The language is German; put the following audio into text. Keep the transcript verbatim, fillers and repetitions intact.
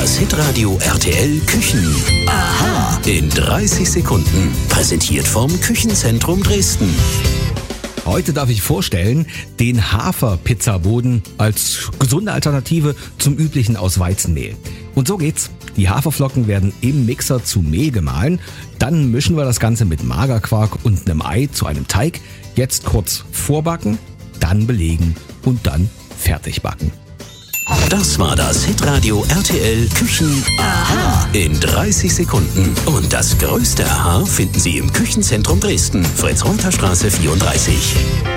Das Hitradio R T L Küchen. Aha. In dreißig Sekunden. Präsentiert vom Küchenzentrum Dresden. Heute darf ich vorstellen, den Hafer-Pizzaboden als gesunde Alternative zum üblichen aus Weizenmehl. Und so geht's. Die Haferflocken werden im Mixer zu Mehl gemahlen. Dann mischen wir das Ganze mit Magerquark und einem Ei zu einem Teig. Jetzt kurz vorbacken, dann belegen und dann fertig backen. Das war das Hitradio R T L Küchen. Aha. In dreißig Sekunden. Und das größte Aha finden Sie im Küchenzentrum Dresden. Fritz-Reuter-Straße vierunddreißig.